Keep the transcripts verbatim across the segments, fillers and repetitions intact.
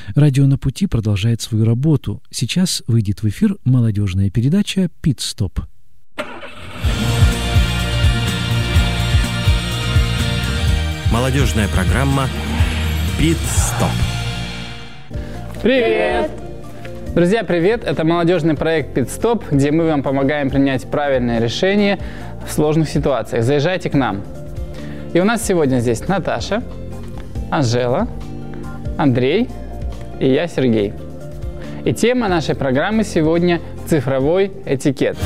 Радио «На пути» продолжает свою работу. Сейчас выйдет в эфир молодежная передача «Пит-стоп». Молодежная программа «Пит-стоп». Привет! Друзья, привет! Это молодежный проект «Пит-стоп», где мы вам помогаем принять правильное решение в сложных ситуациях. Заезжайте к нам. И у нас сегодня здесь Наташа, Анжела, Андрей и я, Сергей. И тема нашей программы сегодня – цифровой этикет.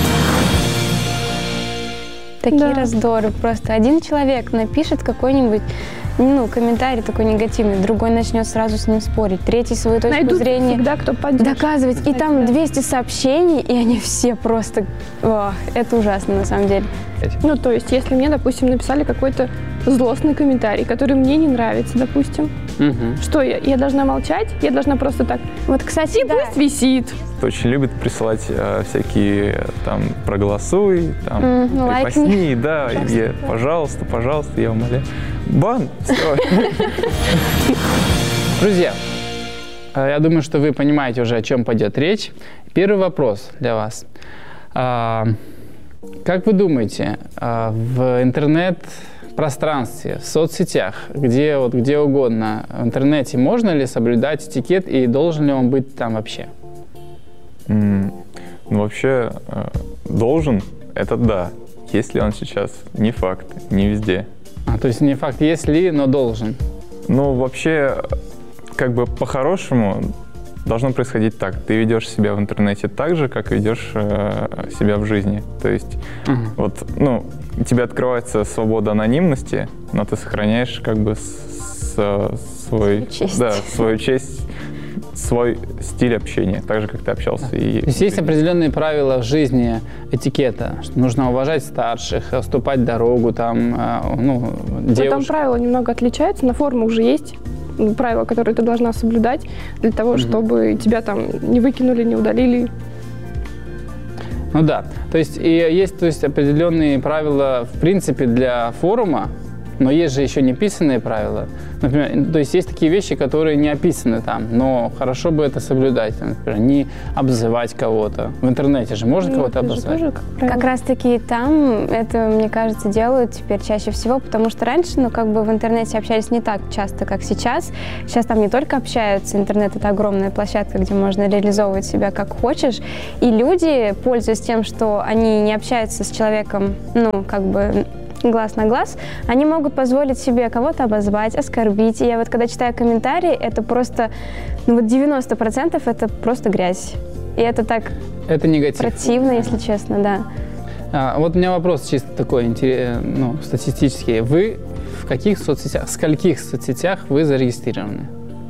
Такие Да. раздоры просто. Один человек напишет какой-нибудь ну, комментарий такой негативный, другой начнет сразу с ним спорить, третий свою точку Найдут зрения всегда, кто поддержит. доказывать. И там двести сообщений, и они все просто... О, это ужасно на самом деле. Ну, то есть, если мне, допустим, написали какой-то злостный комментарий, который мне не нравится, допустим, Угу. что я? Я должна молчать? Я должна просто так... Вот, кстати, И да. пусть висит. Очень любят присылать э, всякие там проголосуй, там Мгм, лайкни. припасни, да, и я, пожалуйста, пожалуйста, я умоляю. Бан, все. Друзья, э, я думаю, что вы понимаете уже, о чем пойдет речь. Первый вопрос для вас. А, Как вы думаете, а, в интернет-пространстве, в соцсетях, где, вот, где угодно, в интернете можно ли соблюдать этикет и должен ли он быть там вообще? М, Ну, вообще, э, должен, это да. Если он сейчас, не факт, не везде. А, то есть не факт, есть ли, но должен. Ну, вообще, как бы по-хорошему должно происходить так. Ты ведешь себя в интернете так же, как ведешь э, себя в жизни. То есть, Мгм. вот, ну, у тебя открывается свобода анонимности, но ты сохраняешь как бы с- с- свой, Свою честь. да, свою честь, свой стиль общения, так же, как ты общался. И, То есть есть определенные правила в жизни этикета, что нужно уважать старших, уступать дорогу, там, э, ну, Но там девушек. правила немного отличаются. На форумах уже есть правила, которые ты должна соблюдать для того, Мгм. чтобы тебя там не выкинули, не удалили. Ну да, то есть и есть то есть, определенные правила, в принципе, для форума, но есть же еще не писанные правила. Например, то есть есть такие вещи, которые не описаны там, но хорошо бы это соблюдать. Например, не обзывать кого-то. В интернете же можно Ну, кого-то это же обозвать? тоже как правило. Как раз-таки там это, мне кажется, делают теперь чаще всего, потому что раньше, ну, как бы в интернете общались не так часто, как сейчас. Сейчас там не только общаются, интернет — это огромная площадка, где можно реализовывать себя как хочешь, и люди, пользуясь тем, что они не общаются с человеком, ну, как бы глаз на глаз, они могут позволить себе кого-то обозвать, оскорбить. И я вот когда читаю комментарии, это просто, ну вот девяносто процентов это просто грязь. И это так Это негатив. противно, если честно, да. А, вот у меня вопрос чисто такой, интерес- ну, статистический. Вы в каких соцсетях, в скольких соцсетях вы зарегистрированы?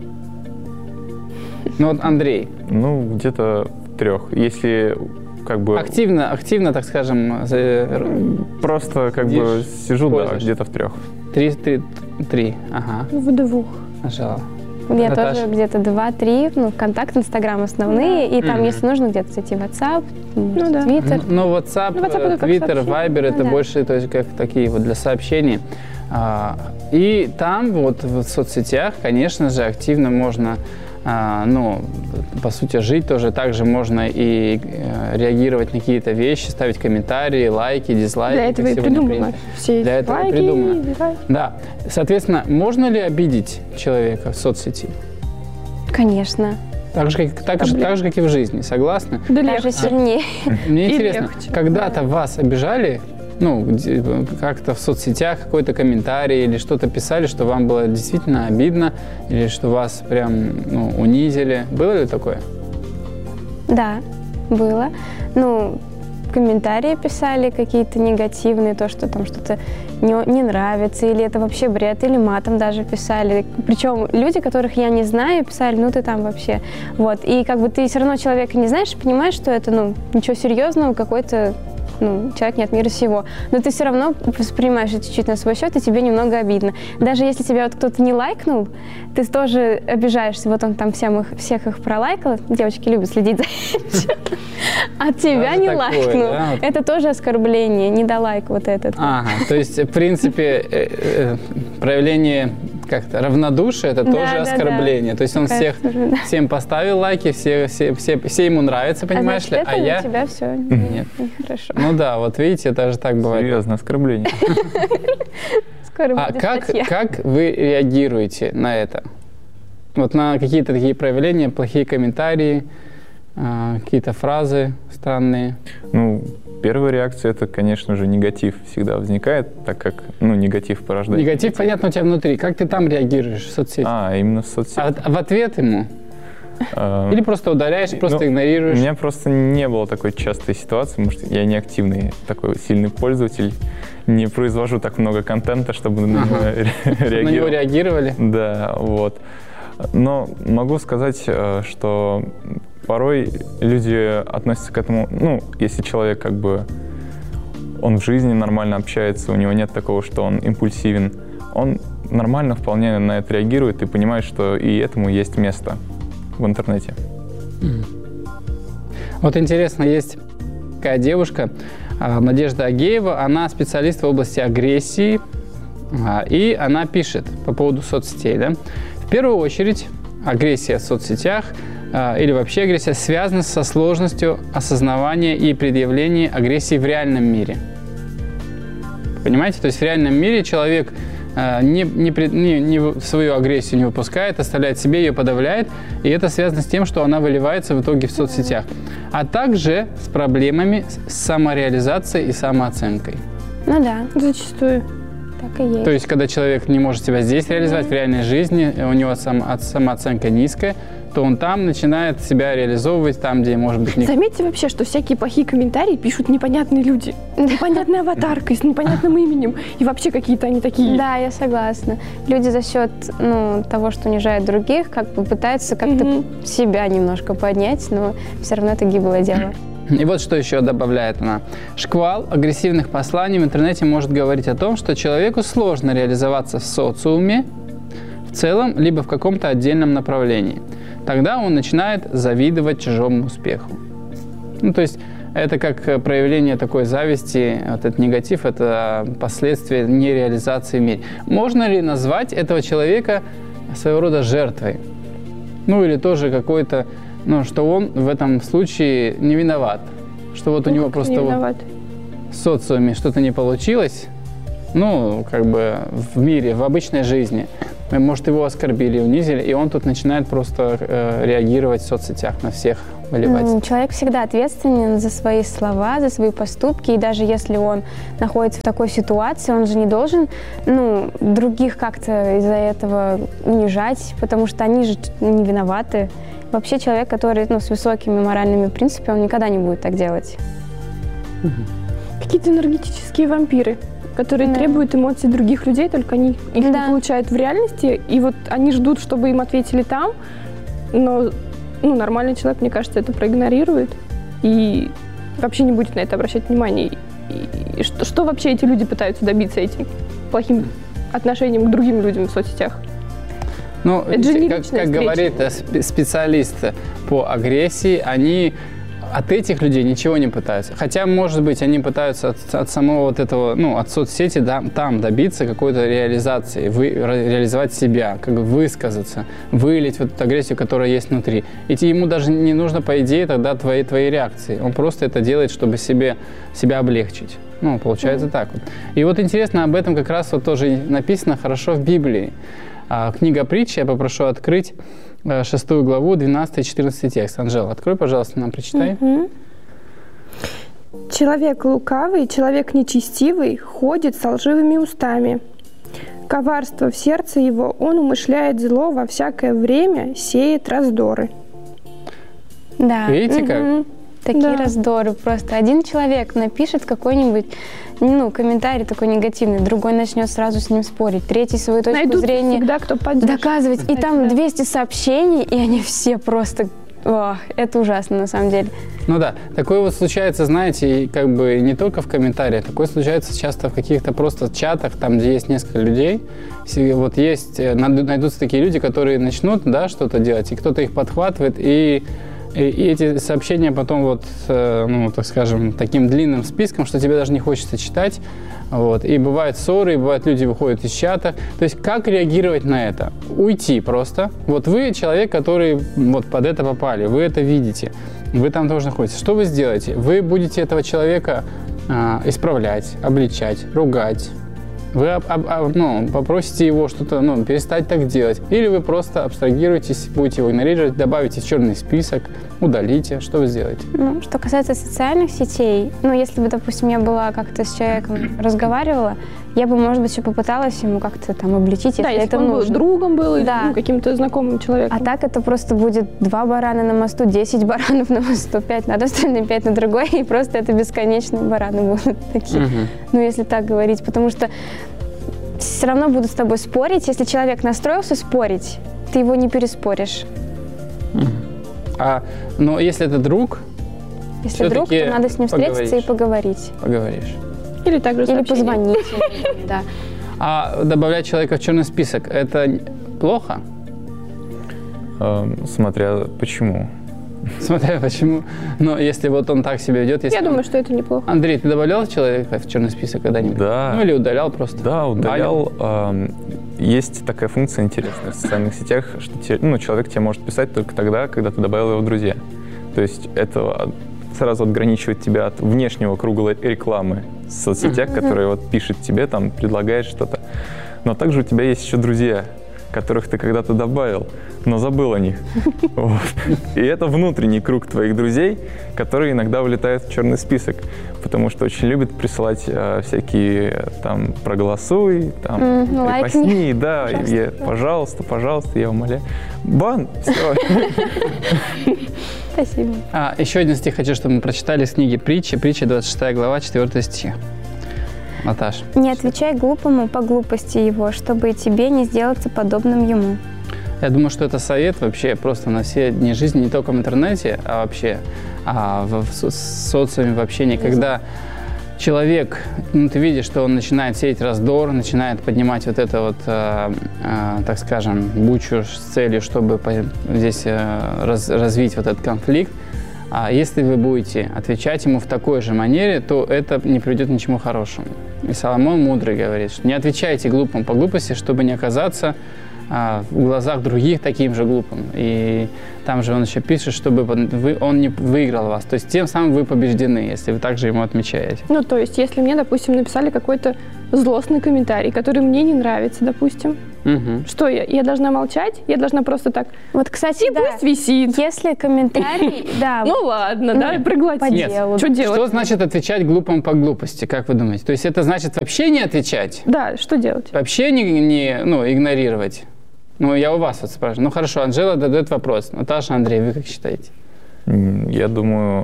Ну вот Андрей, Ну, где-то трех. Если как бы активно, активно, так скажем, за- просто как бы Видишь, сижу, да, пользуешься. где-то в трех. три, три, три, ага, В двух. нажала. Я Наташа? тоже где-то два-три, ну, ВКонтакт, Инстаграм основные, и там, Мгм. если нужно, где-то зайти в WhatsApp, может, да. Twitter. Ну, WhatsApp, Ну, WhatsApp это как Twitter, сообщение. Viber это Да. больше, то есть как такие вот для сообщений. А, И там вот в соцсетях, конечно же, активно можно, а, ну, по сути, жить тоже. Также можно и э, реагировать на какие-то вещи, ставить комментарии, лайки, дизлайки. Для как этого и сегодня придумано принято. все эти Для этого и лайки, придумано. дизлайки. Да. Соответственно, можно ли обидеть человека в соцсети? Конечно. Так же, как, так, же, так же, как и в жизни, согласны? Да Даже легче. сильнее. Мне И интересно, легче, когда-то вас обижали, ну, где- как-то в соцсетях какой-то комментарий или что-то писали, что вам было действительно обидно, или что вас прям, ну, унизили? Было ли такое? Да, было. Ну, комментарии писали какие-то негативные, то, что там что-то не, не нравится, или это вообще бред, или матом даже писали. Причем люди, которых я не знаю, писали, ну ты там вообще. Вот. И как бы ты все равно человека не знаешь, понимаешь, что это, ну, ничего серьезного, какой-то, ну, человек не от мира сего. Но ты все равно воспринимаешь это чуть-чуть на свой счет, и тебе немного обидно. Даже если тебя вот кто-то не лайкнул, ты тоже обижаешься. Вот он там всем их, всех их пролайкал. Девочки любят следить за этим. А тебя Даже не такое, лайкнул. да? Вот. Это тоже оскорбление. Не долайк вот этот. Ага, то есть, в принципе, э, э, проявление как-то равнодушие, это Да, тоже да, оскорбление. да. То есть он Такая всех, тоже, да. всем поставил лайки, все, все, все, все ему нравится, понимаешь а ли? значит, это А я... для тебя все Нет. нехорошо. Ну да, вот видите, даже так бывает. Серьезно, оскорбление. Скоро А будет как, статья. как вы реагируете на это? Вот на какие-то такие проявления, плохие комментарии, а, какие-то фразы странные? Ну, первая реакция — это, конечно же, негатив всегда возникает, так как, ну, негатив порождает. Негатив, понятно, у тебя внутри. Как ты там реагируешь в соцсети? А, именно в соцсетях. А в ответ ему? А, Или просто удаляешь, просто ну, игнорируешь? У меня просто не было такой частой ситуации, может, я не активный такой сильный пользователь, не произвожу так много контента, чтобы на него На реагировать. него реагировали? Да, вот. Но могу сказать, э, что порой люди относятся к этому, ну, если человек как бы, он в жизни нормально общается, у него нет такого, что он импульсивен, он нормально вполне на это реагирует и понимает, что и этому есть место в интернете. Вот интересно, есть такая девушка, а, Надежда Агеева, она специалист в области агрессии, а, и она пишет по поводу соцсетей, да. В первую очередь, агрессия в соцсетях а, или вообще агрессия связана со сложностью осознавания и предъявления агрессии в реальном мире. Понимаете? То есть в реальном мире человек а, не, не, пред- не, не свою агрессию не выпускает, оставляет себе, ее подавляет, и это связано с тем, что она выливается в итоге в соцсетях. А также с проблемами с самореализацией и самооценкой. Ну да, Зачастую. так и есть. То есть, когда человек не может себя здесь реализовать, в реальной жизни, у него сам, от- самооценка низкая, то он там начинает себя реализовывать, там, где, может быть, не... Заметьте вообще, что всякие плохие комментарии пишут непонятные люди. Непонятной аватаркой, с непонятным именем. И вообще какие-то они такие. Да, я согласна. Люди за счет ну, того, что унижают других, как бы пытаются как-то Мгм. себя немножко поднять, но все равно это гиблое дело. И вот что еще добавляет она. Шквал агрессивных посланий в интернете может говорить о том, что человеку сложно реализоваться в социуме в целом, либо в каком-то отдельном направлении. Тогда он начинает завидовать чужому успеху. Ну, то есть это как проявление такой зависти, вот этот негатив, это последствия нереализации в мире. Можно ли назвать этого человека своего рода жертвой? Ну, или тоже какой-то, ну, что он в этом случае не виноват. Что вот у Ну, него как просто не вот виноват. в социуме что-то не получилось, ну, как бы в мире, в обычной жизни. Может, его оскорбили, унизили, и он тут начинает просто э, реагировать в соцсетях на всех, выливать. Ну, человек всегда ответственен за свои слова, за свои поступки, и даже если он находится в такой ситуации, он же не должен ну, других как-то из-за этого унижать, потому что они же не виноваты. Вообще человек, который ну, с высокими моральными принципами, он никогда не будет так делать. Какие-то энергетические вампиры, которые Да. требуют эмоций других людей, только они их Да. не получают в реальности. И вот они ждут, чтобы им ответили там, но ну, нормальный человек, мне кажется, это проигнорирует и вообще не будет на это обращать внимания. И, и что, что вообще эти люди пытаются добиться этим плохим отношением к другим людям в соцсетях? Ну, Это же не как, личная как встреча. говорит э, спе- специалист по агрессии, они от этих людей ничего не пытаются. Хотя, может быть, они пытаются от, от самого вот этого, ну, от соцсети да, там добиться какой-то реализации, вы, ре- реализовать себя, как бы высказаться, вылить вот эту агрессию, которая есть внутри. И те- ему даже не нужно, по идее, тогда твои, твои реакции. Он просто это делает, чтобы себе, себя облегчить. Ну, получается mm-hmm. так вот. И вот интересно, об этом как раз вот тоже написано хорошо в Библии. А, книга притчи, я попрошу открыть э, шестую главу, двенадцатый-четырнадцатый текст. Анжела, открой, пожалуйста, нам прочитай. Мгм. Человек лукавый, человек нечестивый ходит со лживыми устами. Коварство в сердце его, он умышляет зло во всякое время, сеет раздоры. Да. Видите, как? Мгм. Такие Да. раздоры просто. Один человек напишет какой-нибудь ну, комментарий такой негативный, другой начнет сразу с ним спорить, третий свою точку Найдут зрения всегда, кто поддержит. доказывать. И там Да. двести сообщений, и они все просто... О, это ужасно на самом деле. Ну да, такое вот случается, знаете, и как бы не только в комментариях, такое случается часто в каких-то просто чатах, там, где есть несколько людей. Все- Вот есть, э, найду- найдутся такие люди, которые начнут, да, что-то делать, и кто-то их подхватывает и И, и эти сообщения потом вот, э, ну, так скажем, таким длинным списком, что тебе даже не хочется читать. Вот. И бывают ссоры, и бывают люди выходят из чата. То есть как реагировать на это? Уйти просто. Вот вы человек, который вот под это попали, вы это видите, вы там тоже находитесь. Что вы сделаете? Вы будете этого человека э, исправлять, обличать, ругать. Вы об, об, об, ну, попросите его что-то, ну, перестать так делать. Или вы просто абстрагируетесь, будете его игнорировать, добавите в черный список, удалите. Что вы сделаете? Ну, что касается социальных сетей, ну, если бы, допустим, я была как-то с человеком разговаривала, я бы, может быть, еще попыталась ему как-то там обличить, да, если, если это он нужно. был другом был или да. ну, каким-то знакомым человеком. А так это просто будет два барана на мосту, десять баранов на мосту, пять на остальные пять на другой, и просто это бесконечные бараны будут такие. Угу. Ну, если так говорить, потому что все равно будут с тобой спорить. Если человек настроился спорить, ты его не переспоришь. А, но если это друг, если друг, то надо с ним встретиться и поговорить. Поговоришь. Или также Или позвонить. Да. А добавлять человека в черный список, это плохо? Э, смотря почему. Смотря почему. Но если вот он так себя ведет... Если Я он... думаю, что это неплохо. Андрей, ты добавлял человека в черный список когда-нибудь? Да. Ну или удалял просто? Да, удалял. Э, есть такая функция интересная в социальных сетях, что те, ну, человек тебе может писать только тогда, когда ты добавил его в друзья. То есть это сразу отграничивает тебя от внешнего круга рекламы в соцсетях, mm-hmm. которая вот пишет тебе, там, предлагает что-то. Но также у тебя есть еще друзья, которых ты когда-то добавил, но забыл о них. Вот. И это внутренний круг твоих друзей, которые иногда вылетают в черный список, потому что очень любят присылать э, всякие там проголосуй, там mm, репостни, да, пожалуйста. Я, пожалуйста, пожалуйста, я умоляю. Бан, все. Спасибо. А, еще один стих хочу, чтобы мы прочитали из книги «Притчи», притча двадцать шестая глава, четвёртый стих. Наташа. Не отвечай глупому по глупости его, чтобы и тебе не сделаться подобным ему. Я думаю, что это совет вообще просто на все дни жизни, не только в интернете, а вообще а в, в со- социуме, в общении, когда человек, ну, ты видишь, что он начинает сеять раздор, начинает поднимать вот это вот, э, э, так скажем, бучу с целью, чтобы по- здесь э, раз- развить вот этот конфликт. А если вы будете отвечать ему в такой же манере, то это не приведет ни к чему хорошему. И Соломон мудрый говорит, что не отвечайте глупым по глупости, чтобы не оказаться а, в глазах других таким же глупым. И там же он еще пишет, чтобы вы, он не выиграл вас. То есть тем самым вы побеждены, если вы также ему отмечаете. Ну, то есть, если мне, допустим, написали какой-то злостный комментарий, который мне не нравится, допустим, Угу. что я? Я должна молчать? Я должна просто так... Вот, кстати, И да, пусть висит. если комментарий, да, Ну ладно, да, ну, проглотить. по Нет. делу. Что делать? Что значит отвечать глупым по глупости, как вы думаете? То есть это значит вообще не отвечать? Да, что делать? Вообще не, не ну, игнорировать? Ну, я у вас вот спрашиваю. Ну, хорошо, Анжела задает вопрос. Наташа, Андрей, вы как считаете? Я думаю,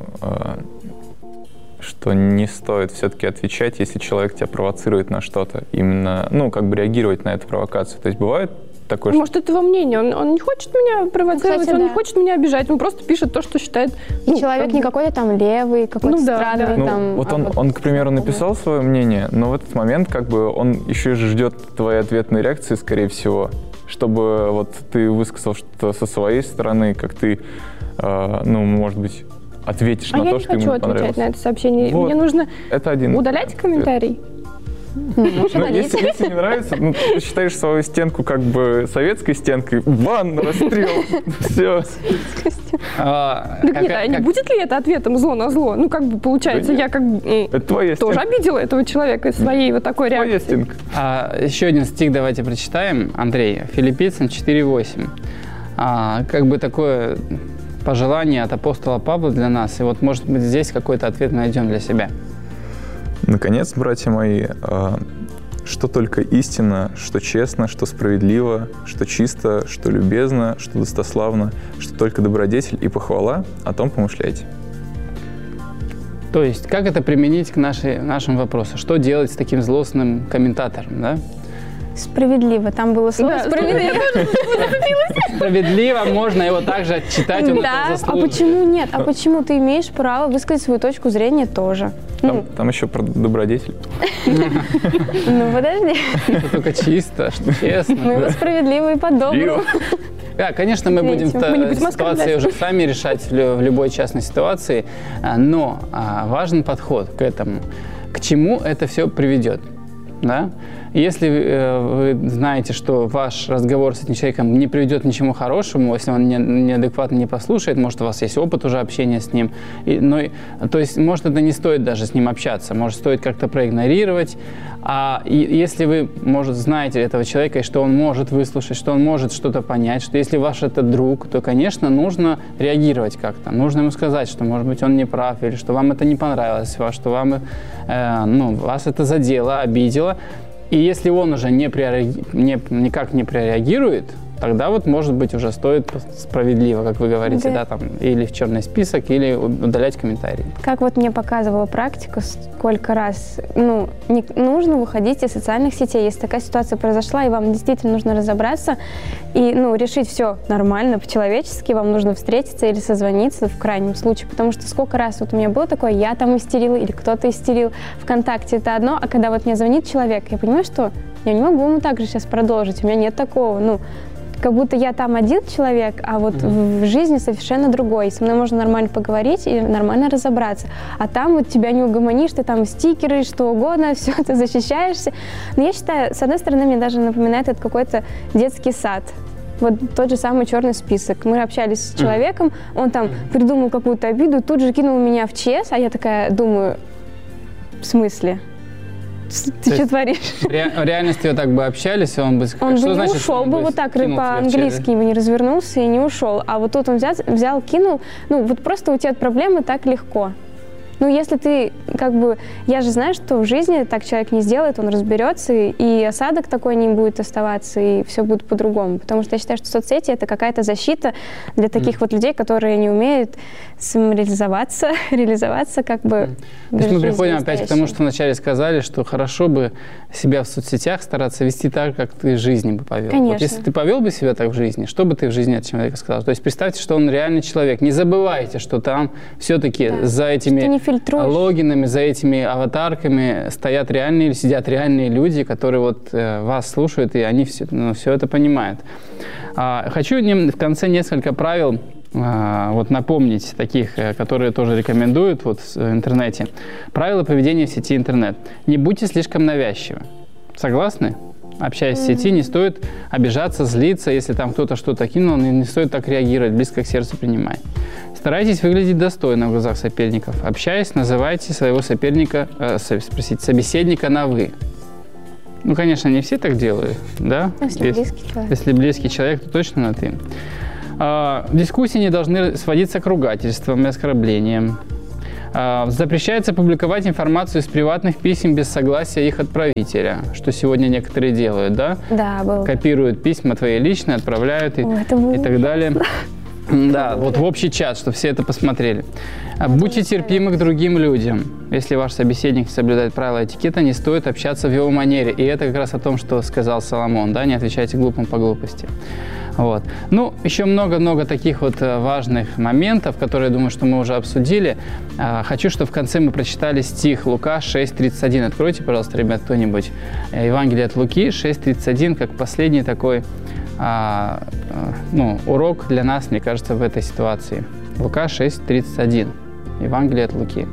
что не стоит все-таки отвечать, если человек тебя провоцирует на что-то. Именно, ну, как бы реагировать на эту провокацию. То есть бывает такое, что... Может, это его мнение. Он, он не хочет меня провоцировать, Кстати, он да. не хочет меня обижать. Он просто пишет то, что считает... И ну, человек как не бы- какой-то там левый, какой-то Ну да, странный. да. Ну, там, вот а он, он, к примеру, написал свое мнение, но в этот момент как бы он еще же ждет твоей ответной реакции, скорее всего, чтобы вот ты высказал что-то со своей стороны, как ты, э, ну, может быть, ответишь А на я то, не что хочу ему отвечать понравилось. на это сообщение. Вот. Мне нужно Это один. удалять комментарий. Ну, если, если не нравится, ну, ты считаешь свою стенку как бы советской стенкой, бан, расстрел, все. А, Так как- нет, а не как- будет ли это ответом зло на зло? Ну, как бы получается, Да нет. я как бы м, Это твоя тоже стенка. обидела этого человека своей вот такой Твоя реакцией. стенка. А, еще один стих давайте прочитаем. Андрей, Филиппийцам четыре восемь. А, как бы такое пожелание от апостола Павла для нас. И вот, может быть, здесь какой-то ответ найдем для себя. Наконец, братья мои, а, что только истинно, что честно, что справедливо, что чисто, что любезно, что достославно, что только добродетель и похвала, о том помышляйте. То есть, как это применить к нашей, нашему вопросу? Что делать с таким злостным комментатором, да? Справедливо. Там было слово Да, справедливо. Справедливо, можно его также отчитать, он Да, это а заслуживает. почему нет? А почему ты имеешь право высказать свою точку зрения тоже? Там, Ну, там еще про добродетель. ну подожди. Это только чисто, что честно. Мы его справедливо и по-доброму. Да, конечно, мы будем ситуации уже сами решать в любой частной ситуации, но важен подход к этому. К чему это все приведет? Да? Если э, вы знаете, что ваш разговор с этим человеком не приведет ни к чему хорошему, если он не, неадекватно не послушает, может, у вас есть опыт уже общения с ним, и, но, то есть, может, это не стоит даже с ним общаться, может, стоит как-то проигнорировать. А и, если вы, может, знаете этого человека, и что он может выслушать, что он может что-то понять, что если ваш это друг, то, конечно, нужно реагировать как-то. Нужно ему сказать, что, может быть, он не прав, или что вам это не понравилось, что вам, э, ну, вас это задело, обидело. И если он уже не прореаги... не, никак не прореагирует, тогда вот, может быть, уже стоит справедливо, как вы говорите, да, да там, или в черный список, или удалять комментарии. Как вот мне показывала практика, сколько раз, ну, не нужно выходить из социальных сетей. Если такая ситуация произошла, и вам действительно нужно разобраться и, ну, решить все нормально, по-человечески, вам нужно встретиться или созвониться в крайнем случае, потому что сколько раз вот у меня было такое, я там истерила или кто-то истерил, ВКонтакте это одно, а когда вот мне звонит человек, я понимаю, что я не могу ему так же сейчас продолжить, у меня нет такого, ну, как будто я там один человек, а вот mm-hmm. в жизни совершенно другой. Со мной можно нормально поговорить и нормально разобраться. А там вот тебя не угомонишь, ты там стикеры, что угодно, все, ты защищаешься. Но я считаю, с одной стороны, мне даже напоминает это какой-то детский сад. Вот тот же самый черный список. Мы общались с человеком, он там придумал какую-то обиду, тут же кинул меня в ЧС, а я такая думаю, в смысле? Ты что творишь? В реальности вы так бы общались, он бы... Он бы не ушел бы вот так по-английски, бы не развернулся и не ушел. А вот тут он взял, взял, кинул. Ну, вот просто уйти от проблемы так легко. Ну, если ты, как бы... Я же знаю, что в жизни так человек не сделает, он разберется, и осадок такой не будет оставаться, и все будет по-другому. Потому что я считаю, что соцсети — это какая-то защита для таких mm. вот людей, которые не умеют самореализоваться, реализоваться, как бы... То есть мы приходим опять к тому, что вначале сказали, что хорошо бы себя в соцсетях стараться вести так, как ты в жизни бы повел. Конечно. Вот если ты повел бы себя так в жизни, что бы ты в жизни от человека сказал? То есть представьте, что он реальный человек. Не забывайте, что там все-таки да. за этими логинами, за этими аватарками стоят реальные, сидят реальные люди, которые вот э, вас слушают, и они все, ну, все это понимают. А, хочу не, в конце несколько правил а, вот напомнить, таких, которые тоже рекомендуют вот в интернете. Правила поведения в сети интернет. Не будьте слишком навязчивы. Согласны? Общаясь в сети, не стоит обижаться, злиться, если там кто-то что-то кинул, не стоит так реагировать, близко к сердцу принимать. Старайтесь выглядеть достойно в глазах соперников. Общаясь, называйте своего соперника, э, спросите, собеседника на «вы». Ну, конечно, не все так делают, да? Если, если близкий человек. Если близкий человек, то точно на «ты». А, дискуссии не должны сводиться к ругательствам и оскорблениям. А, запрещается публиковать информацию из приватных писем без согласия их отправителя, что сегодня некоторые делают, да? Да, было. Копируют письма твои личные, отправляют и, О, и так далее. Да, вот в общий чат, чтобы все это посмотрели. Будьте терпимы к другим людям. Если ваш собеседник соблюдает правила этикета, не стоит общаться в его манере. И это как раз о том, что сказал Соломон, да, не отвечайте глупым по глупости. Вот. Ну, еще много-много таких вот важных моментов, которые, я думаю, что мы уже обсудили. Хочу, чтобы в конце мы прочитали стих Лука шесть тридцать один. Откройте, пожалуйста, ребят, кто-нибудь. Евангелие от Луки шесть тридцать один, как последний такой а, ну, урок для нас, мне кажется, в этой ситуации. Лука шесть тридцать один. Евангелие от Луки.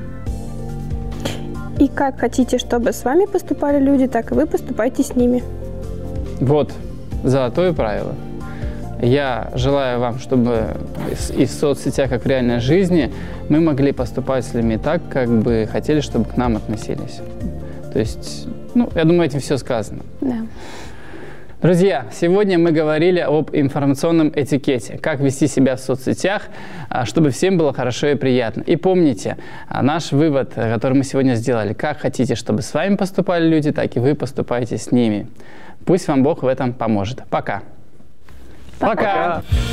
И как хотите, чтобы с вами поступали люди, так и вы поступайте с ними. Вот, золотое правило. Я желаю вам, чтобы и в соцсетях, как в реальной жизни, мы могли поступать с людьми так, как бы хотели, чтобы к нам относились. То есть, ну, я думаю, этим все сказано. Да. Друзья, сегодня мы говорили об информационном этикете, как вести себя в соцсетях, чтобы всем было хорошо и приятно. И помните, наш вывод, который мы сегодня сделали, как хотите, чтобы с вами поступали люди, так и вы поступаете с ними. Пусть вам Бог в этом поможет. Пока. Пока. Пока.